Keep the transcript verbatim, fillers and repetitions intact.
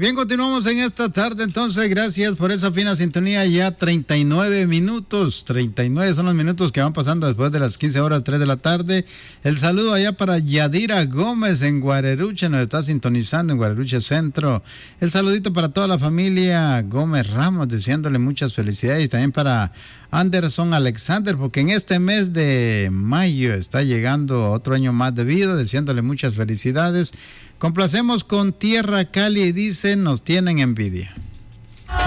Bien, continuamos en esta tarde, entonces, gracias por esa fina sintonía, ya treinta y nueve minutos, treinta y nueve son los minutos que van pasando después de las quince horas, tres de la tarde. El saludo allá para Yadira Gómez en Guareruche, nos está sintonizando en Guareruche Centro. El saludito para toda la familia Gómez Ramos, deseándole muchas felicidades, y también para Anderson Alexander, porque en este mes de mayo está llegando otro año más de vida, deseándole muchas felicidades. Complacemos con Tierra Cali y dice, nos tienen envidia.